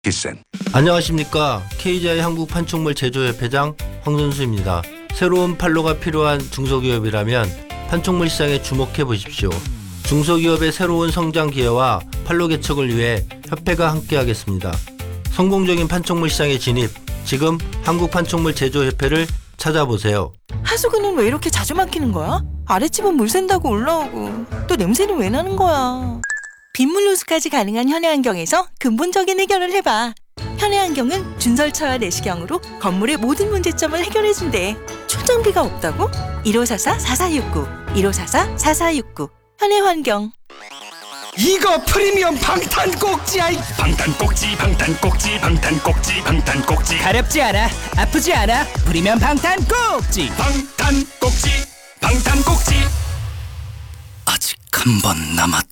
기센. 안녕하십니까. KGI 한국판촉물 제조협회장 황선수입니다. 새로운 판로가 필요한 중소기업이라면 판촉물 시장에 주목해 보십시오. 중소기업의 새로운 성장 기회와 판로 개척을 위해 협회가 함께하겠습니다. 성공적인 판촉물 시장에 진입, 지금 한국판촉물 제조협회를 찾아보세요. 하수구는 왜 이렇게 자주 막히는 거야? 아랫집은 물 샌다고 올라오고 또 냄새는 왜 나는 거야? 빗물 누수까지 가능한 현해환경에서 근본적인 해결을 해봐. 현해환경은 준설처와 내시경으로 건물의 모든 문제점을 해결해준대. 초정비가 없다고? 1544-4469 1544-4469 현해환경. 이거 프리미엄 방탄 꼭지야. 방탄 꼭지, 방탄 꼭지, 방탄 꼭지, 방탄 꼭지. 가렵지 않아, 아프지 않아. 프리미엄 방탄 꼭지. 방탄 꼭지, 방탄 꼭지. 아직 한 번 남았다.